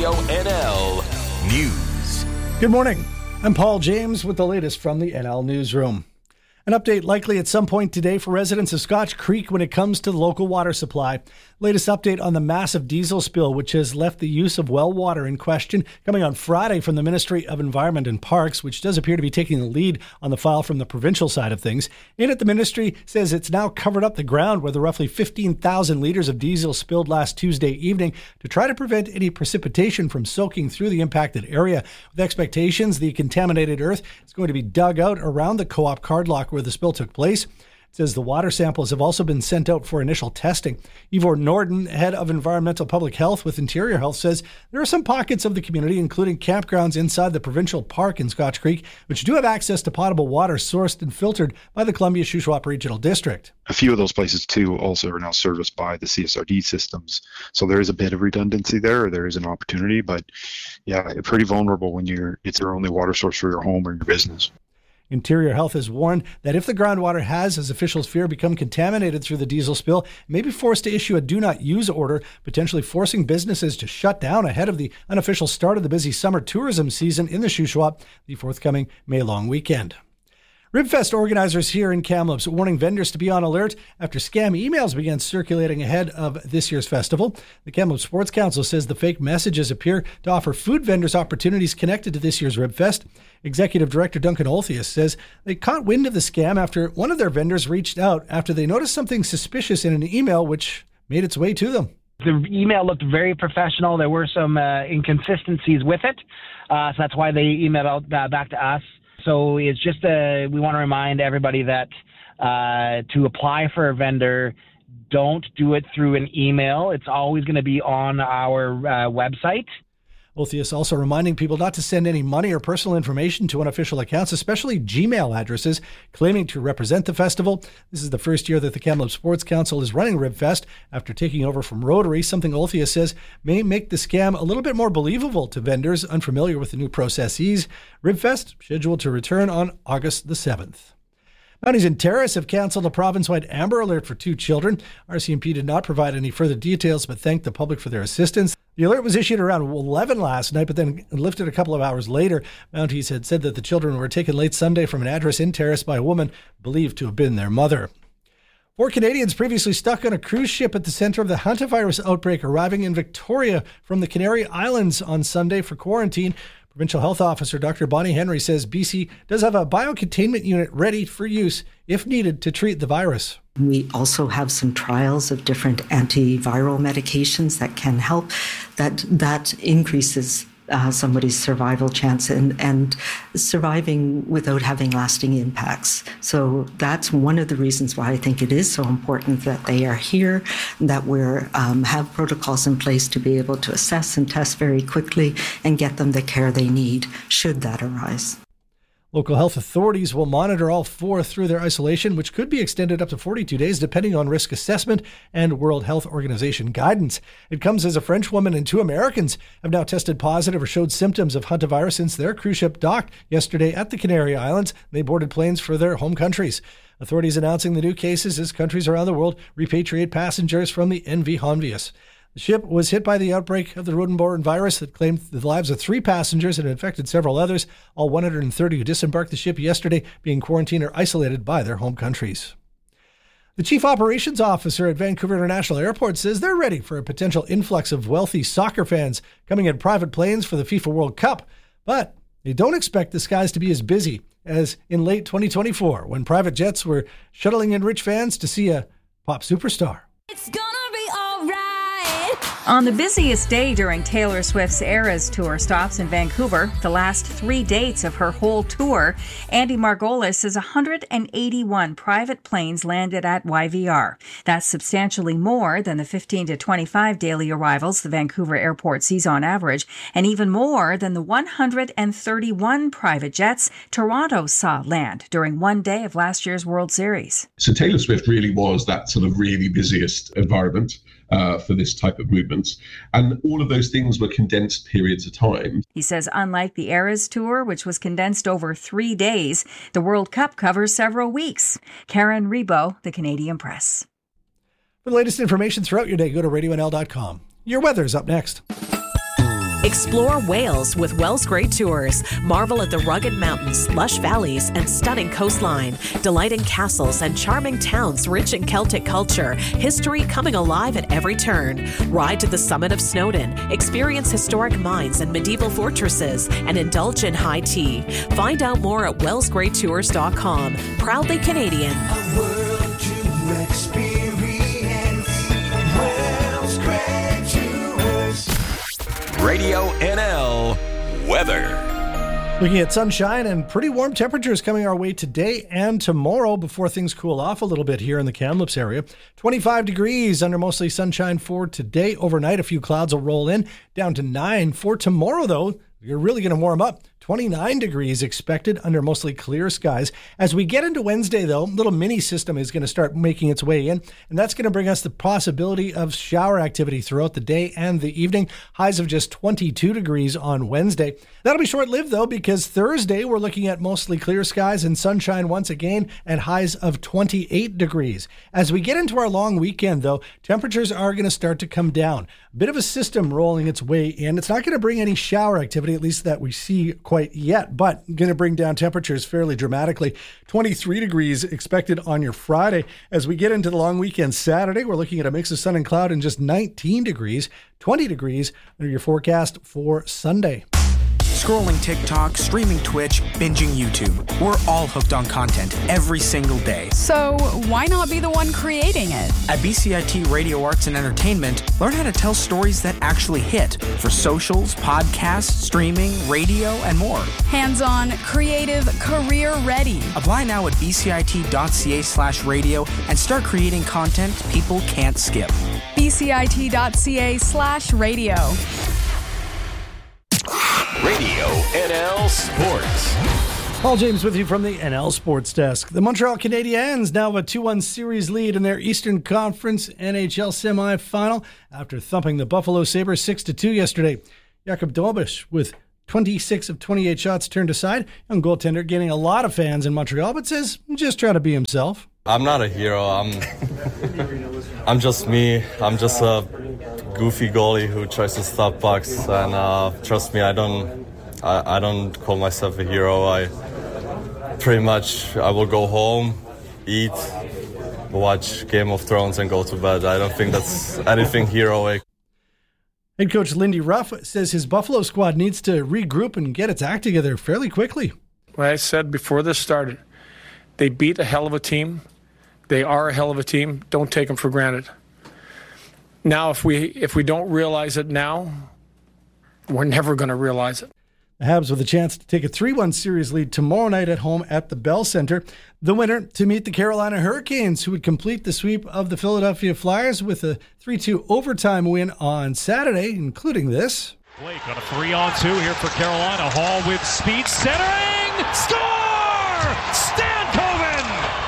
Radio NL News. Good morning. I'm Paul James with the latest from the NL Newsroom. An update likely at some point today for residents of Scotch Creek when it comes to the local water supply. Latest update on the massive diesel spill, which has left the use of well water in question, coming on Friday from the Ministry of Environment and Parks, which does appear to be taking the lead on the file from the provincial side of things. In it, the ministry says it's now covered up the ground where the roughly 15,000 litres of diesel spilled last Tuesday evening to try to prevent any precipitation from soaking through the impacted area. With expectations, the contaminated earth is going to be dug out around the Co-op Cardlock where the spill took place. It says the water samples have also been sent out for initial testing. Ivor Norden, head of Environmental Public Health with Interior Health, says there are some pockets of the community, including campgrounds inside the provincial park in Scotch Creek, which do have access to potable water sourced and filtered by the Columbia Shuswap Regional District. A few of those places, too, also are now serviced by the CSRD systems. So there is a bit of redundancy there, or there is an opportunity. But yeah, pretty vulnerable when it's your only water source for your home or your business. Interior Health has warned that if the groundwater has, as officials fear, become contaminated through the diesel spill, it may be forced to issue a do-not-use order, potentially forcing businesses to shut down ahead of the unofficial start of the busy summer tourism season in the Shuswap, the forthcoming May-long weekend. Ribfest organizers here in Kamloops warning vendors to be on alert after scam emails began circulating ahead of this year's festival. The Kamloops Sports Council says the fake messages appear to offer food vendors opportunities connected to this year's Ribfest. Executive Director Duncan Olthius says they caught wind of the scam after one of their vendors reached out after they noticed something suspicious in an email which made its way to them. The email looked very professional. There were some inconsistencies with it, so that's why they emailed out back to us. So it's just we want to remind everybody that to apply for a vendor, don't do it through an email. It's always going to be on our website. Olthius also reminding people not to send any money or personal information to unofficial accounts, especially Gmail addresses, claiming to represent the festival. This is the first year that the Kamloops Sports Council is running Ribfest after taking over from Rotary, something Olthius says may make the scam a little bit more believable to vendors unfamiliar with the new processes. Ribfest scheduled to return on August the 7th. Mounties and Terrace have canceled a province-wide Amber Alert for 2 children. RCMP did not provide any further details, but thanked the public for their assistance. The alert was issued around 11 last night, but then lifted a couple of hours later. Mounties had said that the children were taken late Sunday from an address in Terrace by a woman believed to have been their mother. 4 Canadians previously stuck on a cruise ship at the center of the hantavirus outbreak arriving in Victoria from the Canary Islands on Sunday for quarantine. Provincial Health Officer Dr. Bonnie Henry says BC does have a biocontainment unit ready for use if needed to treat the virus. We also have some trials of different antiviral medications that can help. That increases somebody's survival chance and surviving without having lasting impacts. So that's one of the reasons why I think it is so important that they are here, that we have protocols in place to be able to assess and test very quickly and get them the care they need should that arise. Local health authorities will monitor all 4 through their isolation, which could be extended up to 42 days depending on risk assessment and World Health Organization guidance. It comes as a French woman and 2 Americans have now tested positive or showed symptoms of hantavirus since their cruise ship docked yesterday at the Canary Islands. They boarded planes for their home countries. Authorities announcing the new cases as countries around the world repatriate passengers from the NV Honvius. The ship was hit by the outbreak of the rodent-borne virus that claimed the lives of 3 passengers and infected several others. All 130 who disembarked the ship yesterday being quarantined or isolated by their home countries. The Chief Operations Officer at Vancouver International Airport says they're ready for a potential influx of wealthy soccer fans coming in private planes for the FIFA World Cup. But they don't expect the skies to be as busy as in late 2024 when private jets were shuttling in rich fans to see a pop superstar. It's gonna be all right. On the busiest day during Taylor Swift's Eras Tour stops in Vancouver, the last 3 dates of her whole tour, Andy Margolis says 181 private planes landed at YVR. That's substantially more than the 15 to 25 daily arrivals the Vancouver airport sees on average, and even more than the 131 private jets Toronto saw land during one day of last year's World Series. So Taylor Swift really was that sort of really busiest environment for this type of movement. And all of those things were condensed periods of time. He says unlike the Eras Tour, which was condensed over 3 days, the World Cup covers several weeks. Karen Rebo, The Canadian Press. For the latest information throughout your day, go to radionl.com. Your weather's up next. Explore Wales with Wells Grey Tours. Marvel at the rugged mountains, lush valleys, and stunning coastline. Delight in castles and charming towns rich in Celtic culture. History coming alive at every turn. Ride to the summit of Snowdon. Experience historic mines and medieval fortresses. And indulge in high tea. Find out more at wellsgreytours.com. Proudly Canadian. A world to experience. Wells Grey Tours. Radio NL weather. Looking at sunshine and pretty warm temperatures coming our way today and tomorrow before things cool off a little bit here in the Kamloops area. 25 degrees under mostly sunshine for today. Overnight, a few clouds will roll in, down to 9. For tomorrow, though, you're really going to warm up. 29 degrees expected under mostly clear skies. As we get into Wednesday, though, a little mini system is going to start making its way in, and that's going to bring us the possibility of shower activity throughout the day and the evening. Highs of just 22 degrees on Wednesday. That'll be short-lived, though, because Thursday we're looking at mostly clear skies and sunshine once again, and highs of 28 degrees. As we get into our long weekend, though, temperatures are going to start to come down. A bit of a system rolling its way in. It's not going to bring any shower activity, at least that we see quite yet, but going to bring down temperatures fairly dramatically. 23 degrees expected on your Friday. As we get into the long weekend Saturday, we're looking at a mix of sun and cloud and just 19 degrees, 20 degrees under your forecast for Sunday. Scrolling TikTok, streaming Twitch, binging YouTube. We're all hooked on content every single day. So why not be the one creating it? At BCIT Radio Arts and Entertainment, learn how to tell stories that actually hit for socials, podcasts, streaming, radio, and more. Hands-on, creative, career-ready. Apply now at bcit.ca/radio and start creating content people can't skip. bcit.ca/radio. Radio NL Sports. Paul James with you from the NL Sports Desk. The Montreal Canadiens now have a 2-1 series lead in their Eastern Conference NHL semifinal after thumping the Buffalo Sabres 6-2 yesterday. Jakub Dobeš with 26 of 28 shots turned aside. Young goaltender gaining a lot of fans in Montreal, but says just trying to be himself. I'm not a hero. I'm just me. I'm just a goofy goalie who tries to stop pucks, and trust me, I don't call myself a hero. I will go home, eat, watch Game of Thrones, and go to bed. I don't think that's anything heroic. Head coach Lindy Ruff says his Buffalo squad needs to regroup and get its act together fairly quickly. Well, I said before this started, they beat a hell of a team. They are a hell of a team. Don't take them for granted. Now, if we don't realize it now, we're never going to realize it. The Habs with a chance to take a 3-1 series lead tomorrow night at home at the Bell Center. The winner to meet the Carolina Hurricanes, who would complete the sweep of the Philadelphia Flyers with a 3-2 overtime win on Saturday, including this. Blake on a 3-on-2 here for Carolina. Hall with speed, centering, score! Stankoven!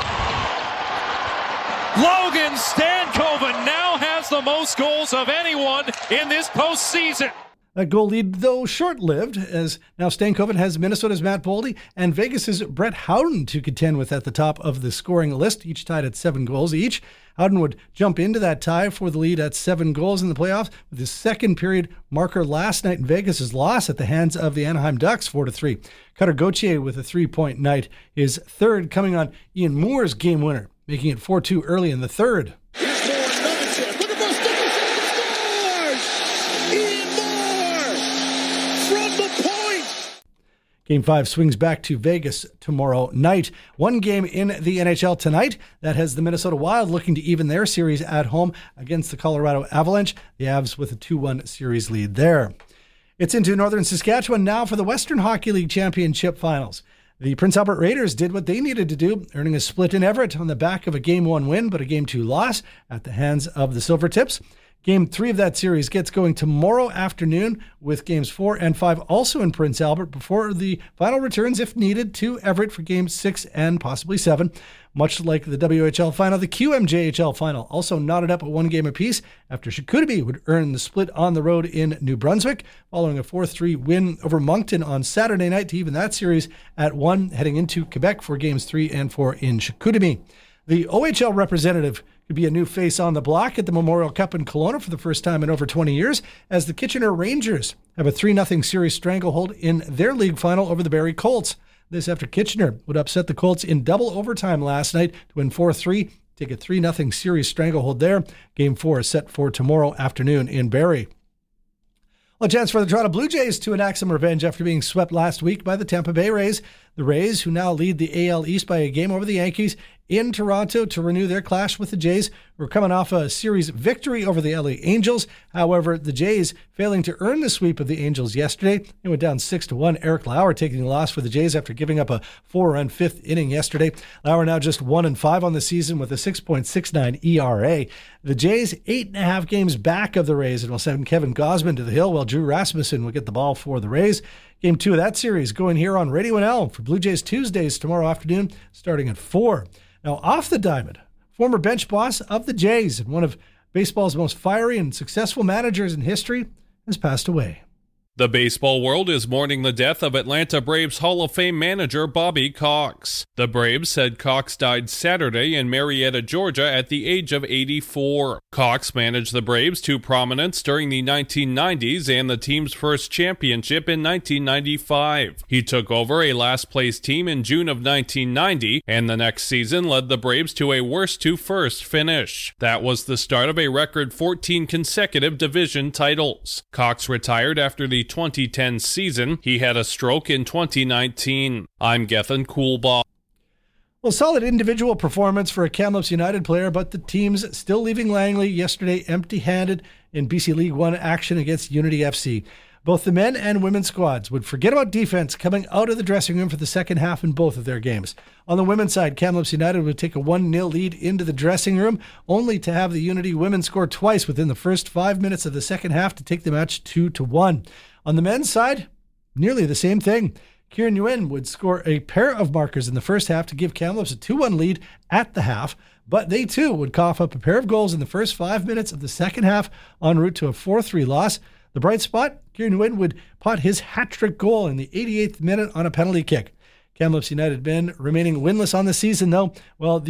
Logan Stankoven now has the most goals of anyone in this postseason. That goal lead, though short-lived, as now Stankoven has Minnesota's Matt Boldy and Vegas's Brett Howden to contend with at the top of the scoring list, each tied at 7 goals each. Howden would jump into that tie for the lead at 7 goals in the playoffs with his second period marker last night in Vegas's loss at the hands of the Anaheim Ducks 4-3. Cutter Gauthier with a 3-point night, his third coming on Ian Moore's game winner, making it 4-2 early in the third. Game 5 swings back to Vegas tomorrow night. One game in the NHL tonight that has the Minnesota Wild looking to even their series at home against the Colorado Avalanche. The Avs with a 2-1 series lead there. It's into northern Saskatchewan now for the Western Hockey League Championship Finals. The Prince Albert Raiders did what they needed to do, earning a split in Everett on the back of a Game 1 win, but a Game 2 loss at the hands of the Silvertips. Game 3 of that series gets going tomorrow afternoon with Games 4 and 5 also in Prince Albert before the final returns, if needed, to Everett for Games 6 and possibly 7. Much like the WHL final, the QMJHL final also knotted up at 1 game apiece after Chicoutimi would earn the split on the road in New Brunswick following a 4-3 win over Moncton on Saturday night to even that series at 1, heading into Quebec for Games 3 and 4 in Chicoutimi. The OHL representative Could be a new face on the block at the Memorial Cup in Kelowna for the first time in over 20 years, as the Kitchener Rangers have a 3-0 series stranglehold in their league final over the Barrie Colts. This after Kitchener would upset the Colts in double overtime last night to win 4-3, take a 3-0 series stranglehold there. Game 4 is set for tomorrow afternoon in Barrie. A chance for the Toronto Blue Jays to enact some revenge after being swept last week by the Tampa Bay Rays. The Rays, who now lead the AL East by a game over the Yankees, in Toronto to renew their clash with the Jays. We're coming off a series victory over the LA Angels. However, the Jays failing to earn the sweep of the Angels yesterday. They went down 6-1. Eric Lauer taking the loss for the Jays after giving up a 4-run fifth inning yesterday. Lauer now just 1-5 on the season with a 6.69 ERA. The Jays 8.5 games back of the Rays and will send Kevin Gausman to the hill while Drew Rasmussen will get the ball for the Rays. Game 2 of that series going here on Radio NL for Blue Jays Tuesdays tomorrow afternoon starting at 4. Now, off the diamond, former bench boss of the Jays and one of baseball's most fiery and successful managers in history has passed away. The baseball world is mourning the death of Atlanta Braves Hall of Fame manager Bobby Cox. The Braves said Cox died Saturday in Marietta, Georgia at the age of 84. Cox managed the Braves to prominence during the 1990s and the team's first championship in 1995. He took over a last-place team in June of 1990 and the next season led the Braves to a worst-to-first finish. That was the start of a record 14 consecutive division titles. Cox retired after the 2010 season. He had a stroke in 2019. I'm Gethin Coolbaugh. Well, solid individual performance for a Kamloops United player, but the team's still leaving Langley yesterday empty-handed in BC League One action against Unity FC. Both the men and women's squads would forget about defense coming out of the dressing room for the second half in both of their games. On the women's side, Kamloops United would take a 1-0 lead into the dressing room, only to have the Unity women score twice within the first 5 minutes of the second half to take the match 2-1. On the men's side, nearly the same thing. Kieran Nguyen would score a pair of markers in the first half to give Kamloops a 2-1 lead at the half, but they too would cough up a pair of goals in the first 5 minutes of the second half en route to a 4-3 loss. The bright spot, Kieran Nguyen would pot his hat-trick goal in the 88th minute on a penalty kick. Kamloops United men remaining winless on the season, though. Well,